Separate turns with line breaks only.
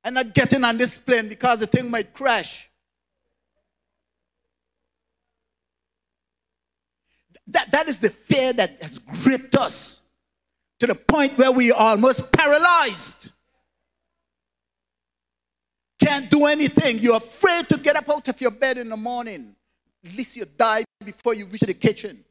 and not getting on this plane because the thing might crash. That is the fear that has gripped us to the point where we are almost paralyzed. Can't do anything. You're afraid to get up out of your bed in the morning. At least you die before you reach the kitchen.